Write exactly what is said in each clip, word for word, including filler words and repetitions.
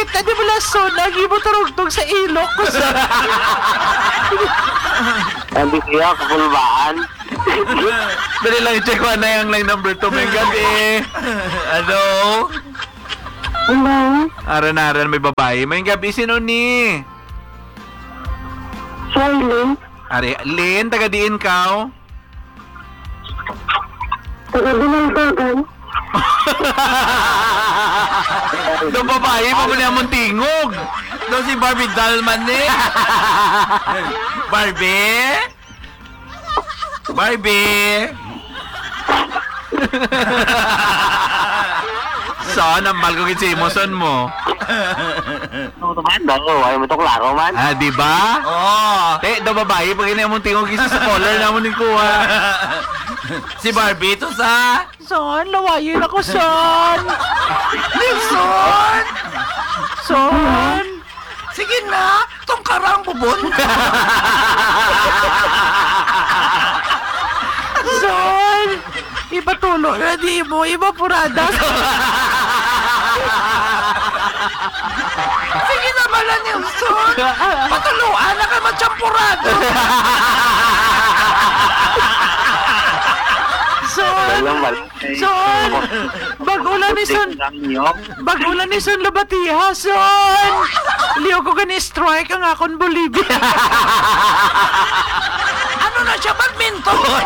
tadi mo lason, lagi mo turugtog sa ilok ko sa... Hindi siya, kapulbaan. Dali lang i-check ko na yung line number two. May gabi. Hello? Hello? Aran-aran, may babae. May gabi, sino ni? Charlie? Ari, Lynn, taga-diin ka? Taga-dinaldagan? Doon babae, pamuli ang tingog. Doon si Barbie Dalman eh. Barbie? Barbie? Saan ang malgogit si Emoson mo? Ano naman daw? Ayaw mo ito klaro man? Ah, di ba? Oo. Eh, daw babae, pag ina mong tingog isa sa collar naman din kuha. Si Barbie, ito sa... Son, lawayin ako, son! Nilson! Son! Sige na, tungkarang bubon. Son! Iba tulo na di mo, iba purada. Sige na bala, Nilson. Patuluan na ka matsampurado. Son! Walang mal. Son! Bagulan ni Son! Bagulan ni Son Labatiha, Son! Liyo ko gani strike ang akon Bolivia. Ano na siya, badminton?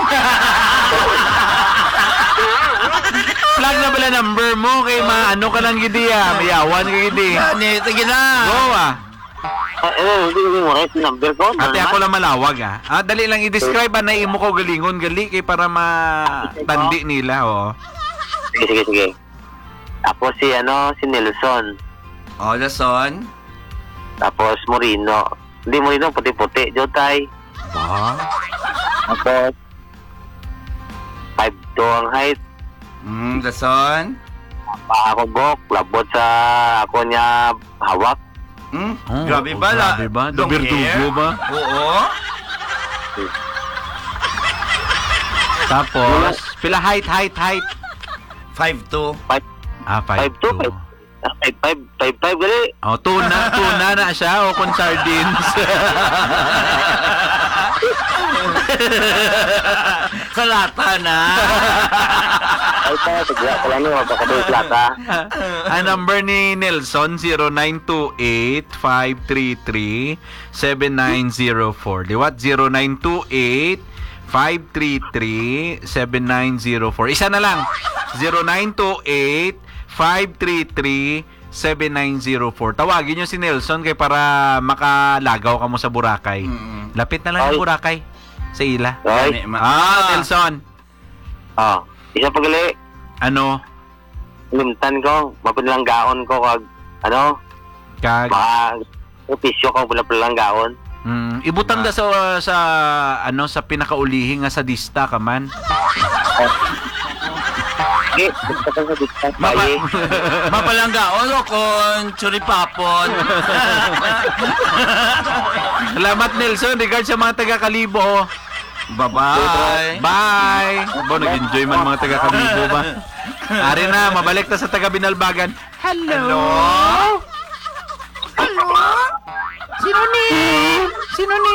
Flag na bala number mo kay maano ka lang gidi ah. Mayawan ka gidi. Ani, sige na. Go ah. Eh, hindi hindi mo right number ko. Ate ako lang malawag ah. Ah, dali lang i-describe ah, na imo ko galingon gali kay para matandi nila oh. Sige, sige, sige. Tapos si ano, si Nelson. Oh, Nelson. Tapos Moreno. Hindi Moreno, puti-puti. Jotay. Ah. Tapos five two ang height. Hmm, Nelson. Pa ako bok, labot sa ako niya hawak. Hmm? Oh, grabe oh, ba? grabe ba? Long Duberdugo hair? ba? Oo. Tapos, pila height, height, height? five two. Five, Ah, five five two, two. five, ah, five five, five five gali. Oh, tuna, tuna na siya o kung sardines. Kalata na. Ay pa, sigla ko lang nyo, baka doon plata. Ang number ni Nelson, zero nine two eight, five three three, seven nine zero four. Liwat, zero nine two eight, five three three, seven nine zero four. Isa na lang, zero nine two eight, five three three, seven nine zero four. Tawagin nyo si Nelson kay para makalagaw ka mo sa Boracay. Mm-hmm. Lapit na lang Ay. yung Boracay sa ila. Ay. Ah, Nelson. Oh, isa pa gali. Ano? Limtan ko, mapunilang gaon ko kag ano, Kag... baka opisyo ko pula-pulang gaon. Mm, ibutang da sa sa ano sa pinakaulihi nga sa dista ka man. Okay, gusto ko sa distance. Mapa, Bayi. mapalanggaon o kung churipapon. Salamat Nelson, regard sa mga taga-Kalibo. Bye-bye. Bye. Bo, nag-enjoy man mga taga-Kalibo ba? Ari na, mabalik ta sa taga-Binalbagan. Hello? Hello? Sino ni? Sino ni?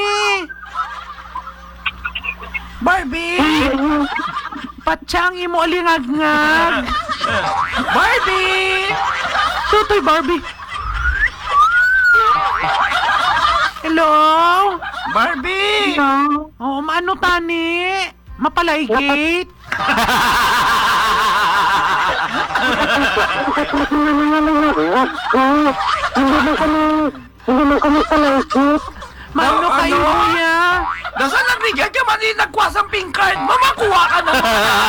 Barbie? Patsang imo alingag-ngag. Barbie! Tutoy Barbie. Hello? Barbie! Hello? Oh, maano tani? Mapalaygit? Maano kayo niya? Nasa nabigyan ka man yung nagkwasang pink card? Mamakuha ka na!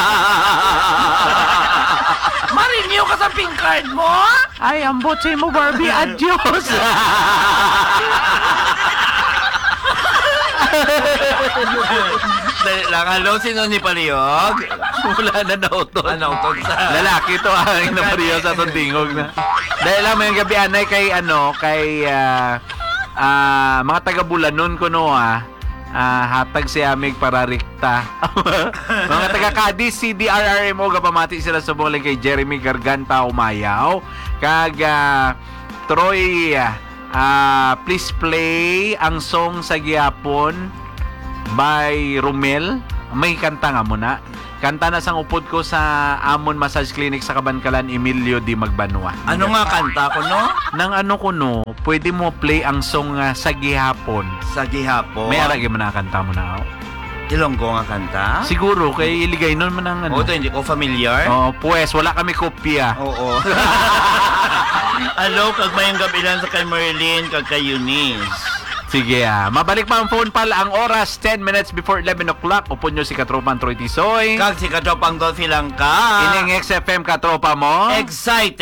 Marinyo ka sa pink card mo? Ay, ang botse mo Barbie, adios. Dali lang, hello, sino ni Paliyog? Wala na nautog. Ah, nautog sa... Lalaki to, ang napaliyog sa itong tingog na. Dahil lang, may gabi anay kay, ano, kay, ah, ah, mga taga-Bulanon ko, no, ah, ah, hatag si Amig para rikta. Mga taga-Cadiz, C D R R M O, kapamati sila sa buong kay Jeremy Garganta Umayaw. Kag, ah, Troy, ah, please play ang song sa gihapon by Romel. May kanta nga muna. Kanta na sang upod ko sa Amon Massage Clinic sa Kabankalan, Emilio Di Magbanwa. Ano nga kanta ko, no? Nang ano ko no, pwede mo play ang song nga sa gihapon. Sa gihapon. May aragi mo na kanta mo na. Ilonggo nga kanta? Siguro, kay iligay nun man ang ano. Oo, to, hindi ko familiar. Oh, pues, wala kami kopya. Oo. Hello, kag mayang gabi lang sa kay Merlin, kag kay Eunice. Sige ah. Mabalik pa ang phone pal. Ang oras, ten minutes before eleven o'clock. Upon nyo si Katropan Troy Tisoy. Kag si Katropang Dolphy lang ka. Ining X F M Katropa mo. Excited.